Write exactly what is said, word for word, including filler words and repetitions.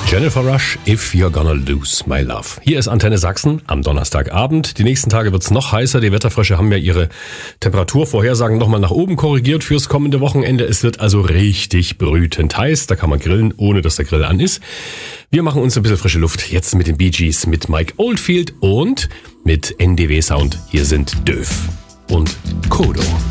Jennifer Rush, If You're Gonna Lose My Love. Hier ist Antenne Sachsen am Donnerstagabend. Die nächsten Tage wird's noch heißer. Die Wetterfrösche haben ja ihre Temperaturvorhersagen nochmal nach oben korrigiert fürs kommende Wochenende. Es wird also richtig brütend heiß. Da kann man grillen, ohne dass der Grill an ist. Wir machen uns ein bisschen frische Luft. Jetzt mit den Bee Gees, mit Mike Oldfield und mit N D W Sound. Hier sind Döf und Kodo.